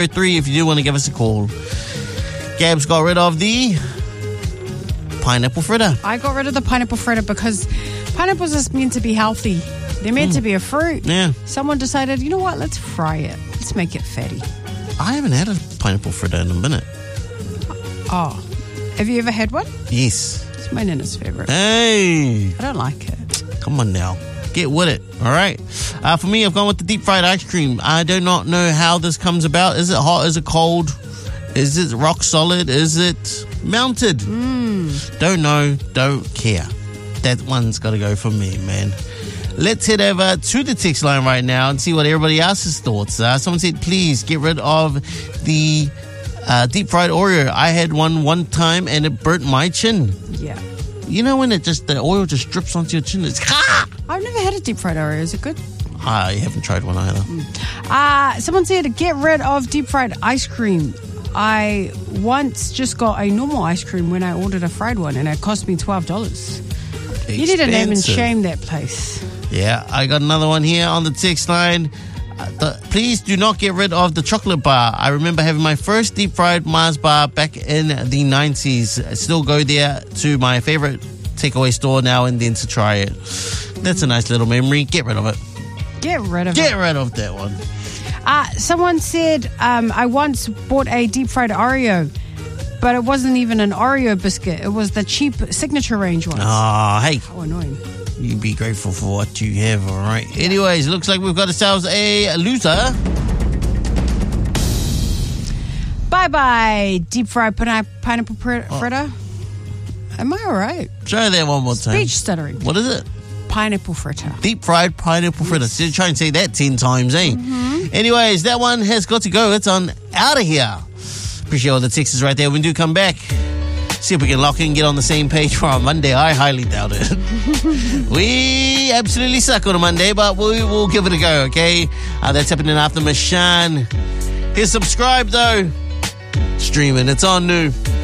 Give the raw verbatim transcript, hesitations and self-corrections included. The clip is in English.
three if you do want to give us a call. Gabs got rid of the pineapple fritter. I got rid of the pineapple fritter because pineapples are meant to be healthy. They're meant mm. to be a fruit. Yeah. Someone decided, you know what, let's fry it. Let's make it fatty. I haven't had a pineapple fritter in a minute. Oh. Have you ever had one? Yes. It's my Nana's favourite. Hey. I don't like it. Come on now. Get with it. All right. Uh, for me, I've gone with the deep fried ice cream. I do not know how this comes about. Is it hot? Is it cold? Is it rock solid? Is it mounted? Mm. Don't know. Don't care. That one's got to go for me, man. Let's head over to the text line right now and see what everybody else's thoughts are. Someone said, please get rid of the uh, deep fried Oreo. I had one one time and it burnt my chin. Yeah. You know when it just the oil just drips onto your chin? It's ah! I've never had a deep fried Oreo. Is it good? I haven't tried one either. Mm. Uh, someone said, get rid of deep fried ice cream. I once just got a normal ice cream when I ordered a fried one and it cost me twelve dollars. Expensive. You need to name and shame that place. Yeah, I got another one here on the text line. Uh, the, please do not get rid of the chocolate bar. I remember having my first deep fried Mars bar back in the nineties. I still go there to my favorite takeaway store now and then to try it. That's a nice little memory. Get rid of it. Get rid of get it. Get rid of that one. Uh, someone said, um, I once bought a deep fried Oreo, but it wasn't even an Oreo biscuit. It was the cheap signature range one. Oh, hey. How annoying. You be grateful for what you have, all right? Anyways, looks like we've got ourselves a loser. Bye-bye, deep fried pine- pineapple fritter. Oh. Am I all right? Try that one more time. Speech stuttering. What is it? Pineapple fritter. Deep fried pineapple fritter. Yes. So try and say that ten times, eh? Mm-hmm. Anyways, that one has got to go. It's on out of here. Appreciate all the texts right there. When we do come back, see if we can lock in and get on the same page for our Monday. I highly doubt it. We absolutely suck on a Monday, but we will give it a go, okay? Uh, that's happening after Mashan. Here's Subscribe, though. Streaming. It's on new.